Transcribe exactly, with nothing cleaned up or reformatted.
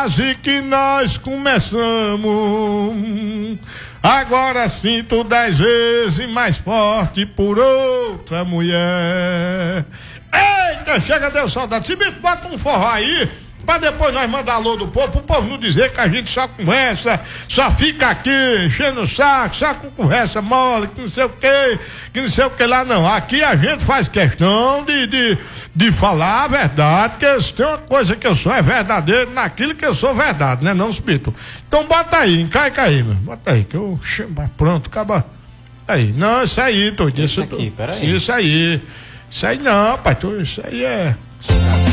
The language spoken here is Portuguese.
quase que nós começamos. Agora sinto dez vezes mais forte por outra mulher. Eita, chega, deu saudade. Se bem que bota um forró aí, pra depois nós mandar alô do povo, pro povo não dizer que a gente só conversa, só fica aqui enchendo o saco, só com conversa mole, que não sei o que, que não sei o que lá, não. Aqui a gente faz questão de, de, de falar a verdade, porque se tem uma coisa que eu sou é verdadeiro naquilo que eu sou verdade, né, não, Spito? Então bota aí, encaica aí, mano. Bota aí, que eu... Pronto, acaba. Aí, não, isso aí, tô Isso aqui, peraí. Isso aí. Isso aí não, pai, isso aí é...